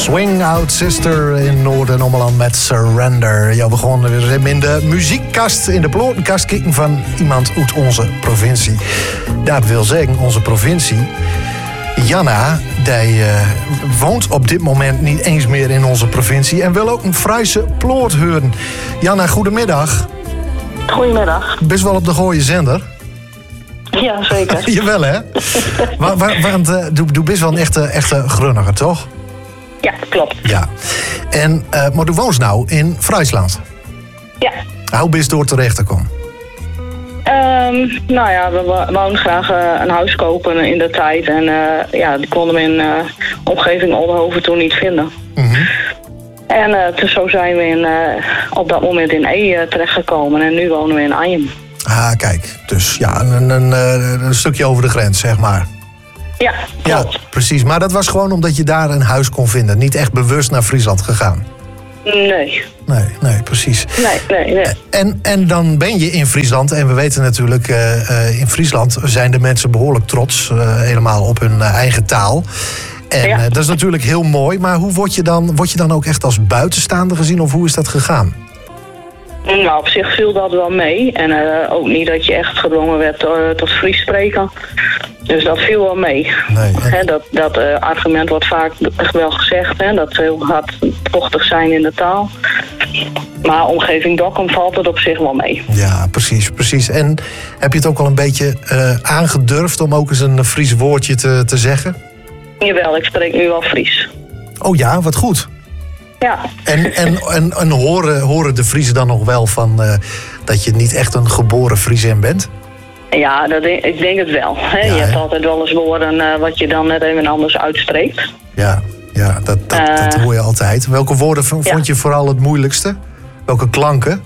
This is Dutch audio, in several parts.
Swing Out Sister in Noord- en Ommeland met Surrender. Ja, we gaan weer in de muziekkast, in de plotenkast kijken van iemand uit onze provincie. Dat wil zeggen, onze provincie. Janna, die woont op dit moment niet eens meer in onze provincie en wil ook een Friese ploot horen. Janna, goedemiddag. Goedemiddag. Best wel op de gooie zender. Ja, zeker. Jawel, hè? Want doe best wel een echte grunniger, toch? Ja, klopt. Ja. En, maar du woont nou in Friesland. Ja. Hoe ben je door terecht te komen? Nou ja, we wouden graag een huis kopen in de tijd. En die konden we in omgeving Oldenhoven toen niet vinden. Mm-hmm. En zo zijn we op dat moment in E terechtgekomen. En nu wonen we in Arnhem. Ah, kijk. Dus ja, een stukje over de grens, zeg maar. Ja, klopt. Ja, precies. Maar dat was gewoon omdat je daar een huis kon vinden. Niet echt bewust naar Friesland gegaan. Nee, precies. Nee. En dan ben je in Friesland. En we weten natuurlijk, in Friesland zijn de mensen behoorlijk trots. Helemaal op hun eigen taal. En dat is natuurlijk heel mooi. Maar hoe word je dan ook echt als buitenstaander gezien? Of hoe is dat gegaan? Nou, op zich viel dat wel mee. En ook niet dat je echt gedwongen werd tot Fries spreken. Dus dat viel wel mee. Nee, dat argument wordt vaak echt wel gezegd. Hè, dat ze heel hardvochtig zijn in de taal. Maar omgeving Dokkum valt het op zich wel mee. Ja, precies. En heb je het ook al een beetje aangedurfd om ook eens een Fries woordje te zeggen? Jawel, ik spreek nu wel Fries. Oh ja, wat goed. Ja. En horen de Friesen dan nog wel van dat je niet echt een geboren Friesin bent? Ja, ik denk het wel. Hè? Ja, je hebt altijd wel eens woorden wat je dan net even anders uitspreekt. Ja, dat hoor je altijd. Welke woorden vond je vooral het moeilijkste? Welke klanken?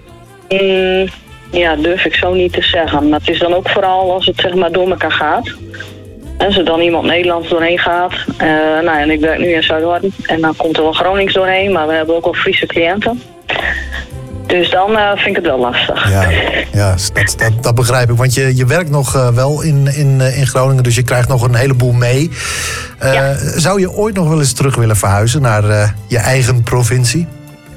Durf ik zo niet te zeggen. Maar het is dan ook vooral als het zeg maar door elkaar gaat. En als er dan iemand Nederlands doorheen gaat. En ik werk nu in Zuid-Harden. En dan komt er wel Gronings doorheen. Maar we hebben ook wel Friese cliënten. Dus dan vind ik het wel lastig. Ja, dat begrijp ik. Want je werkt nog wel in Groningen. Dus je krijgt nog een heleboel mee. Zou je ooit nog wel eens terug willen verhuizen naar je eigen provincie?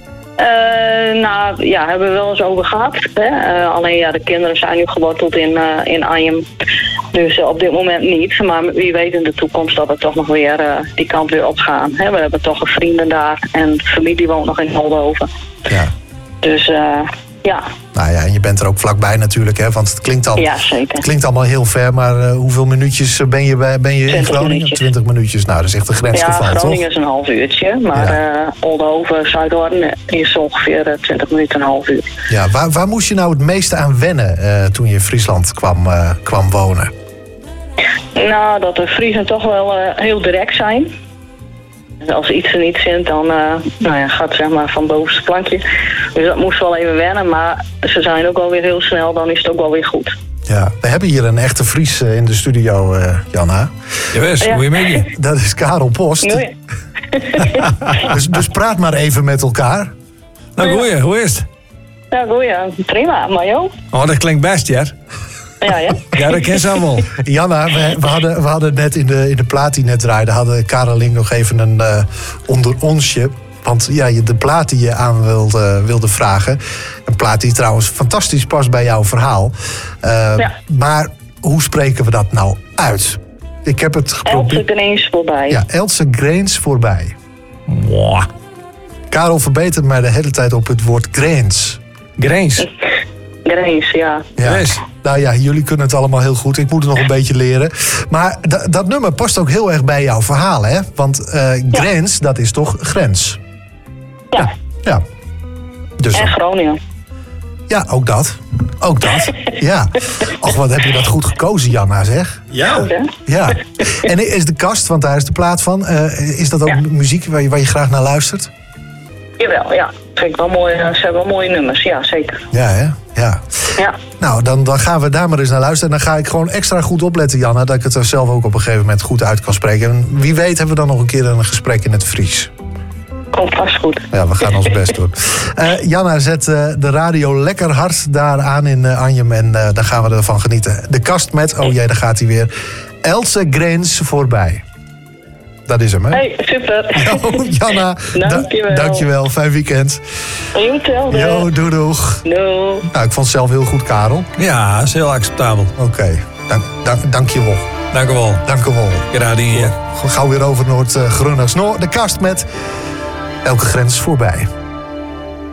Hebben we wel eens over gehad. Hè? Alleen de kinderen zijn nu geworteld in Arnhem. Dus op dit moment niet. Maar wie weet in de toekomst dat we toch nog weer die kant weer opgaan. Hè? We hebben toch een vrienden daar. En familie woont nog in Oldenhoven. Ja. Dus ja. Nou ja, en je bent er ook vlakbij natuurlijk, hè? Want het klinkt het klinkt allemaal heel ver, maar hoeveel minuutjes ben je in Groningen? Minuutjes. 20 minuutjes, nou, dat is echt een grensgeval, toch? Ja, Groningen is een half uurtje, maar Oldenhoven, Zuid-Harden is ongeveer 20 minuten, een half uur. Ja, waar moest je nou het meeste aan wennen toen je in Friesland kwam wonen? Nou, dat de Friesen toch wel heel direct zijn. Als iets er niet zit, dan gaat zeg maar van bovenste plankje. Dus dat moest wel even wennen, maar ze zijn ook alweer heel snel, dan is het ook wel weer goed. Ja, we hebben hier een echte Fries in de studio, Janna. Jawel, hoe je mee? Dat is Karel Post. Nee. dus praat maar even met elkaar. Nou, goeie, hoe is het? Ja, goeie, prima, maar joh? Oh, dat klinkt best, ja. Ja. Ja, dat ken ze allemaal. Janna, we hadden net in de plaat die net draaide, hadden Karel en ik nog even een onder onsje. Want de plaat die je aan wilde vragen. Een plaat die trouwens fantastisch past bij jouw verhaal. Maar hoe spreken we dat nou uit? Ik heb het geprobeerd. Else Grains voorbij. Ja, Else Grains voorbij. Mwah. Karel verbetert mij de hele tijd op het woord Grains. Grains. Grains, ja. Nou ja, jullie kunnen het allemaal heel goed. Ik moet het nog een beetje leren. Maar dat nummer past ook heel erg bij jouw verhaal, hè? Want grens, dat is toch grens? Ja. Dus, en Groningen. Ja, ook dat. Ja. Och, wat heb je dat goed gekozen, Janna, zeg. Ja. Ja. En is de kast, want daar is de plaat van... is dat ook muziek waar je graag naar luistert? Jawel, ja. Vind ik wel mooi. Ze hebben wel mooie nummers, ja, zeker. Ja, hè? Ja. Nou, dan gaan we daar maar eens naar luisteren. En dan ga ik gewoon extra goed opletten, Janna, dat ik het er zelf ook op een gegeven moment goed uit kan spreken. En wie weet hebben we dan nog een keer een gesprek in het Fries. Komt vast goed. Ja, we gaan ons best doen. Janna, zet de radio lekker hard daar aan in Arnhem. En daar gaan we ervan genieten. De kast met, daar gaat hij weer. Else Grains voorbij. Dat is hem, hè? Hey, super. Jo, Janna, dankjewel. Fijn weekend. Jo, hetzelfde. Jo, doeg. Doei. Nou, ik vond het zelf heel goed, Karel. Ja, dat is heel acceptabel. Oké. Dank je wel. Dank u wel. Dank u wel. Graag hier. Gauw weer over naar het Grunners. De kast met Elke Grens voorbij.